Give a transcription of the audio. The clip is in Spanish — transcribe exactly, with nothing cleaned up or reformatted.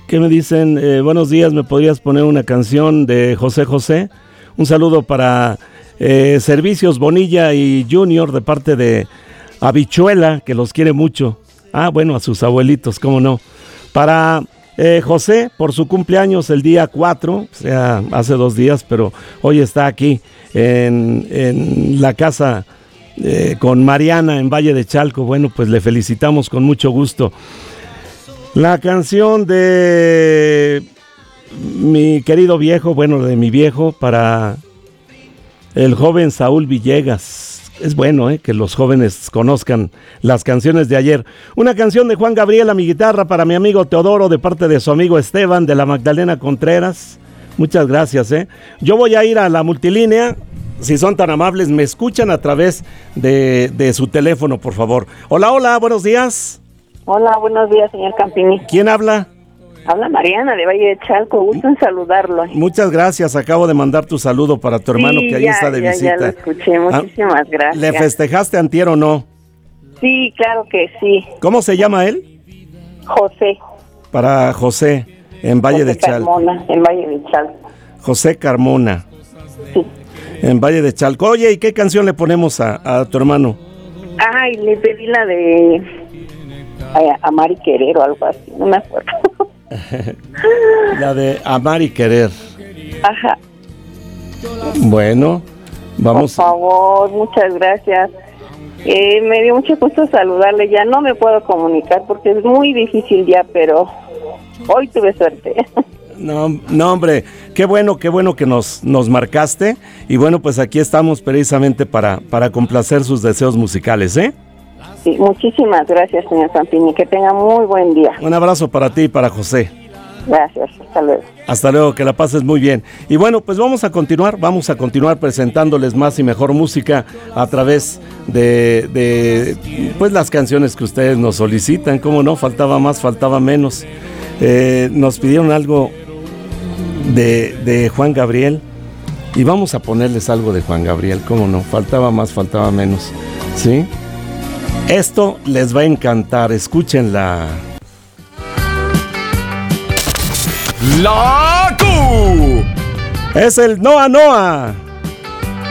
¿Qué me dicen? Eh, buenos días, ¿me podrías poner una canción de José José? Un saludo para eh, Servicios Bonilla y Junior de parte de Habichuela, que los quiere mucho. Ah, bueno, a sus abuelitos, cómo no. Para eh, José, por su cumpleaños el día cuatro, o sea, hace dos días, pero hoy está aquí en, en la casa eh, con Mariana en Valle de Chalco. Bueno, pues le felicitamos con mucho gusto. La canción de mi querido viejo, bueno, de mi viejo, para el joven Saúl Villegas. Es bueno eh, que los jóvenes conozcan las canciones de ayer. Una canción de Juan Gabriel a mi guitarra para mi amigo Teodoro de parte de su amigo Esteban de la Magdalena Contreras. Muchas gracias. Eh. Yo voy a ir a la multilínea. Si son tan amables, me escuchan a través de, de su teléfono, por favor. Hola, hola, buenos días. Hola, buenos días, señor Campini. ¿Quién habla? Habla Mariana de Valle de Chalco, gusto en saludarlo. Muchas gracias, acabo de mandar tu saludo para tu hermano sí, que ahí ya, está de ya, visita. Ya lo escuché, muchísimas ah, gracias. ¿Le festejaste antier o no? Sí, claro que sí. ¿Cómo se llama él? José. Para José, en Valle José de Chalco. Carmona, en Valle de Chalco. José Carmona. Sí. En Valle de Chalco. Oye, ¿y qué canción le ponemos a, a tu hermano? Ay, le pedí la de... a Amar y Querer o algo así, no me acuerdo. La de Amar y Querer. Ajá. Bueno, vamos. Por favor, muchas gracias. Eh, me dio mucho gusto saludarle. Ya no me puedo comunicar porque es muy difícil ya, pero hoy tuve suerte. No, no, hombre, qué bueno, qué bueno que nos, nos marcaste. Y bueno, pues aquí estamos precisamente para, para complacer sus deseos musicales, ¿eh? Sí, muchísimas gracias, señor Campini. Que tenga muy buen día. Un abrazo para ti y para José. Gracias, hasta luego. Hasta luego, que la pases muy bien. Y bueno, pues vamos a continuar, vamos a continuar presentándoles más y mejor música a través de, de pues las canciones que ustedes nos solicitan. Cómo no, faltaba más, faltaba menos. Eh, nos pidieron algo de, de Juan Gabriel y vamos a ponerles algo de Juan Gabriel. Cómo no, faltaba más, faltaba menos. ¿Sí? Esto les va a encantar, escúchenla. ¡La Q! Es el Noa Noa.